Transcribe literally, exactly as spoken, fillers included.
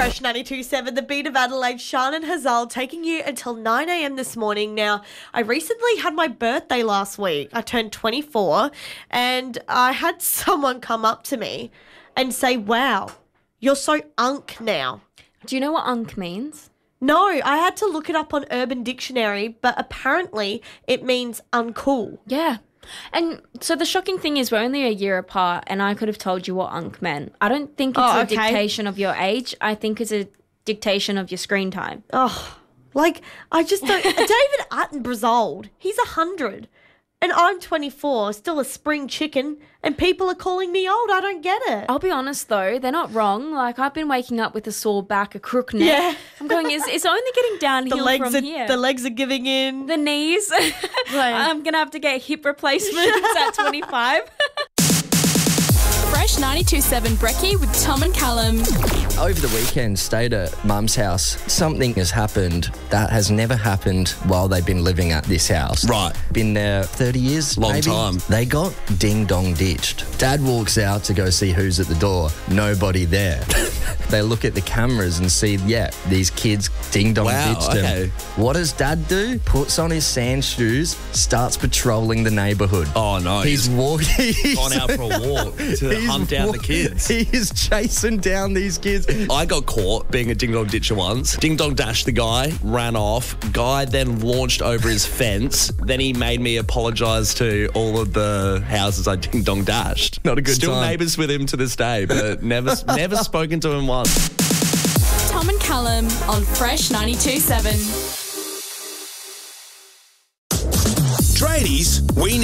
Fresh ninety-two point seven, the beat of Adelaide, Shan and Hazal taking you until nine a.m. this morning. Now, I recently had my birthday last week. I turned twenty-four and I had someone come up to me and say, wow, you're so unk now. Do you know what unk means? No, I had to look it up on Urban Dictionary, but apparently it means uncool. Yeah. And so the shocking thing is we're only a year apart and I could have told you what unk meant. I don't think it's Oh, a okay. dictation of your age. I think it's a dictation of your screen time. Oh, like, I just don't... David Attenborough's old. He's one hundred. And I'm twenty-four, still a spring chicken, and people are calling me old. I don't get it. I'll be honest though, they're not wrong. Like I've been waking up with a sore back, a crook neck. Yeah. I'm going, it's, it's only getting downhill The legs from are here. the legs are giving in. The knees. I'm going to have to get hip replacements at twenty-five. Fresh ninety-two point seven Brekkie with Tom and Callum. Over the weekend, stayed at Mum's house. Something has happened that has never happened while they've been living at this house. Right. Been there thirty years, Long maybe. time. They got ding-dong ditched. Dad walks out to go see who's at the door. Nobody there. They look at the cameras and see, yeah, these kids ding-dong Wow, ditched okay. them. What does Dad do? Puts on his sand shoes, starts patrolling the neighbourhood. Oh, no. He's walking. Gone out for a walk to He's hunt down wa- the kids. He is chasing down these kids. I got caught being a ding-dong ditcher once. Ding-dong dashed the guy, ran off. Guy then launched over his fence. Then he made me apologise to all of the houses I ding-dong dashed. Not a good Still time. neighbours with him to this day, but never never spoken to him once. Tom and Callum on Fresh ninety-two point seven. Tradies, we